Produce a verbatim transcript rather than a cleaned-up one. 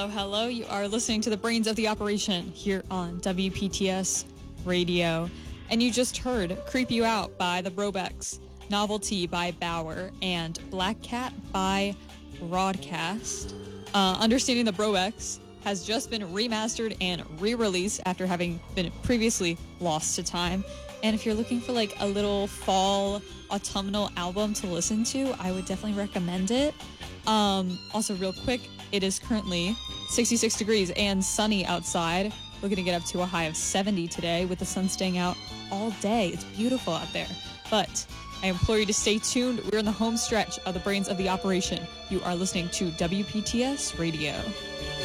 Hello, hello. You are listening to the Brains of the Operation here on W P T S Radio. And you just heard Creep You Out by the Brobecs, Novelty by Bauer, and Black Cat by Broadcast. Uh, Understanding the Brobecs has just been remastered and re-released after having been previously lost to time. And if you're looking for like a little fall autumnal album to listen to, I would definitely recommend it. Um, also, real quick, it is currently sixty-six degrees and sunny outside. We're going to get up to a high of seventy today with the sun staying out all day. It's beautiful out there. But I implore you to stay tuned. We're in the home stretch of the Brains of the Operation. You are listening to W P T S Radio.